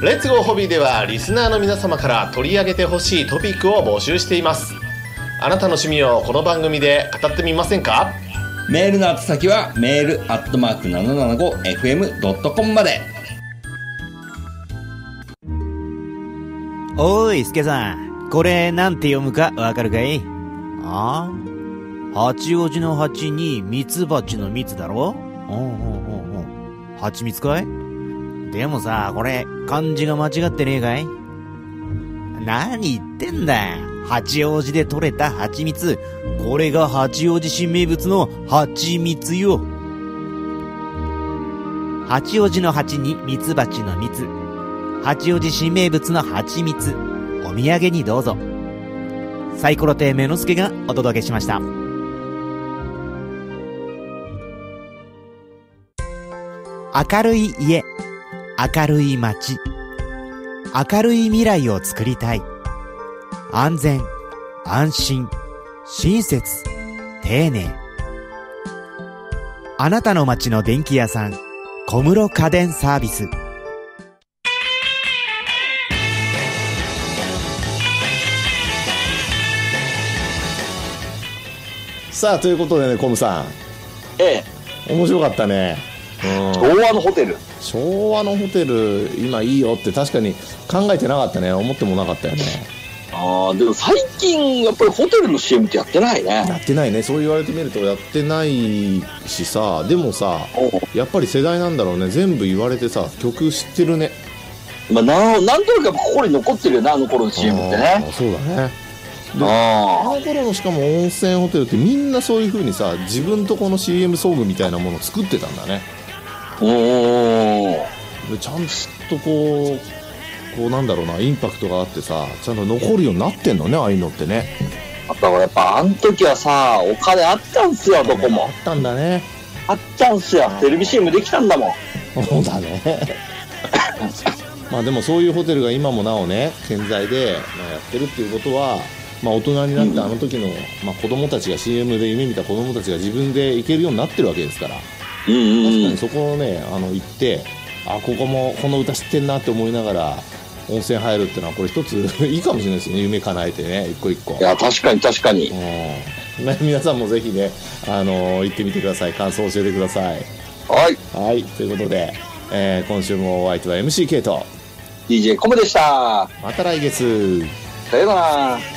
レッツゴーホビーではリスナーの皆様から取り上げてほしいトピックを募集しています。あなたの趣味をこの番組で語ってみませんか？ メールの宛先はメール@775fm.com まで。 おーい、スケさん。これ、なんて読むかわかるかい？あ？八王子の蜂にミツバチの蜜だろ？蜂蜜かい？でもさ、これ、漢字が間違ってねえかい？何言ってんだ。八王子で採れた蜂蜜。これが八王子新名物の蜂蜜よ。八王子の蜂にミツバチの蜜。八王子新名物の蜂蜜。お土産にどうぞ。サイコロ亭目の助がお届けしました。明るい家、明るい街、明るい未来を作りたい。安全、安心、親切、丁寧。あなたの街の電気屋さん、小室家電サービス。 さあ、ということでね、コムさん、面白かったね。 昭和のホテル。 昭和のホテル今いいよって確かに考えてなかったね。思ってもなかったよね。 でも最近やっぱりホテルの CM ってやってないね。 やってないね。そう言われてみるとやってないしさ。でもさ、やっぱり世代なんだろうね。全部言われてさ、曲知ってるね。 なんとなくやっぱ心に残ってるよね、あの頃の CM ってね。 そうだね。あの頃のしかも温泉ホテルってみんなそういう風にさ、自分とこの CM ソングみたいなものを作ってたんだね。でちゃんとこうなんだろうな、インパクトがあってさ、ちゃんと残るようになってんのね、ああいうのってね。 だからやっぱあの時はさ、お金あったんすよ、どこも。 あったんだね。 あったんすよ。テレビ CM できたんだもん。 そうだね。まあでもそういうホテルが今もなおね、健在で、やってるっていうことは、大人になってあの時の、子供たちが CM で夢見た子供たちが自分で行けるようになってるわけですから。確かにそこをね、行って、ここもこの歌知ってんなって思いながら温泉入るってのはこれ一ついいかもしれないですよね。夢叶えてね、一個一個。 いや、確かに確かに。 皆さんもぜひね、行ってみてください。感想を教えてください。はい、ということで、今週もお相手は MC ケイト DJ コムでした。 また来月。 さよなら。